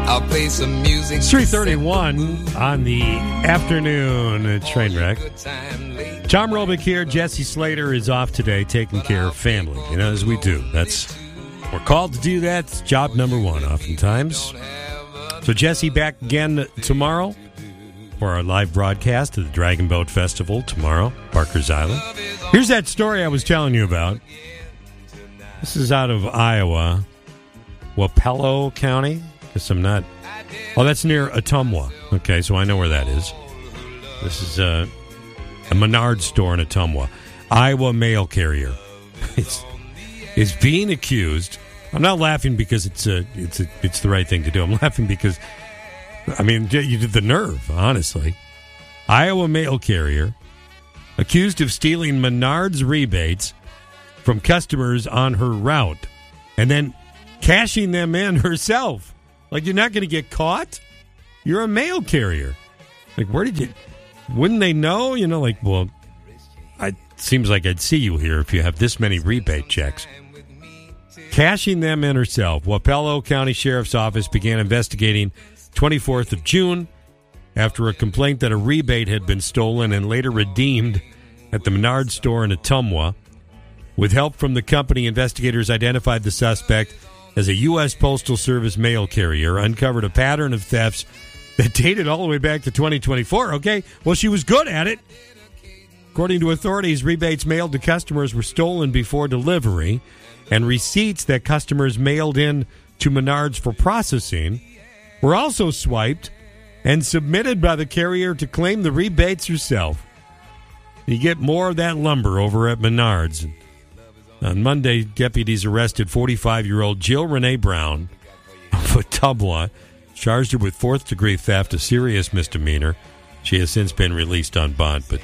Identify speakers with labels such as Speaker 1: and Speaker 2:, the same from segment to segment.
Speaker 1: I'll play some music.
Speaker 2: It's 3:31 on the afternoon train wreck. Tom Robick here. Jesse Slater is off today taking care of family. You know, as we do. We're called to do that. It's job number one oftentimes. So Jesse back again tomorrow for our live broadcast of the Dragon Boat Festival tomorrow, Parker's Island. Here's that story I was telling you about. This is out of Iowa, Wapello County. Guess I'm not. Oh, that's near Ottumwa. Okay, so I know where that is. This is a Menards store in Ottumwa. Iowa mail carrier is being accused. I'm not laughing because it's the right thing to do. I'm laughing because, I mean, you did the nerve, honestly. Iowa mail carrier accused of stealing Menards rebates from customers on her route and then cashing them in herself. Like, you're not going to get caught? You're a mail carrier. Like, wouldn't they know? You know, like, well, it seems like I'd see you here if you have this many rebate checks. Cashing them in herself. Wapello County Sheriff's Office began investigating 24th of June after a complaint that a rebate had been stolen and later redeemed at the Menards store in Ottumwa. With help from the company, investigators identified the suspect as a U.S. Postal Service mail carrier, uncovered a pattern of thefts that dated all the way back to 2024. Okay, well, she was good at it. According to authorities, rebates mailed to customers were stolen before delivery, and receipts that customers mailed in to Menards for processing were also swiped and submitted by the carrier to claim the rebates herself. You get more of that lumber over at Menards. On Monday, deputies arrested 45-year-old Jill Renee Brown of Ottumwa, charged her with fourth-degree theft, a serious misdemeanor. She has since been released on bond, but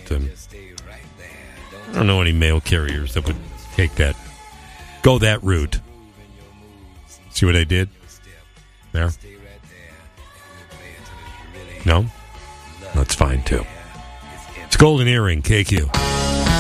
Speaker 2: I don't know any mail carriers that would go that route. See what I did there? No? That's fine, too. It's Golden Earring, KQ.